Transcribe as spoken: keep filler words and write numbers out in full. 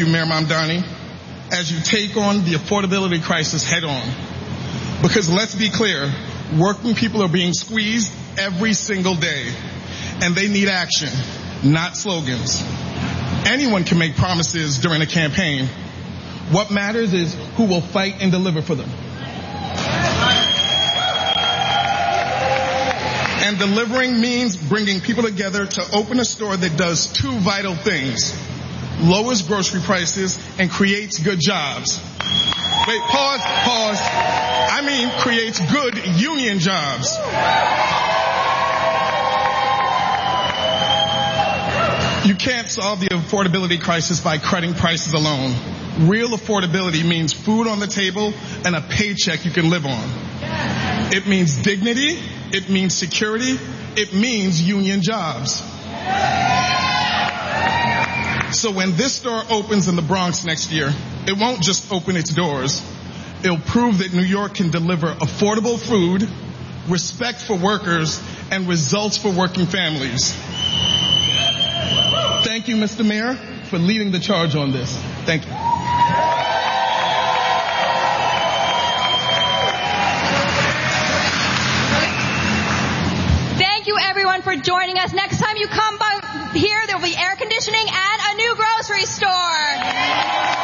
you, Mayor Mamdani, as you take on the affordability crisis head on. Because let's be clear, working people are being squeezed every single day, and they need action, not slogans. Anyone can make promises during a campaign. What matters is who will fight and deliver for them. And delivering means bringing people together to open a store that does two vital things: lowers grocery prices and creates good jobs. Wait, pause, pause. I mean creates good union jobs. You can't solve the affordability crisis by cutting prices alone. Real affordability means food on the table and a paycheck you can live on. It means dignity. It means security. It means union jobs. So when this store opens in the Bronx next year, it won't just open its doors. It'll prove that New York can deliver affordable food, respect for workers, and results for working families. Thank you, Mister Mayor, for leading the charge on this. Thank you. Thank you, everyone, for joining us. Next time you come by here, there will be air conditioning and a new grocery store.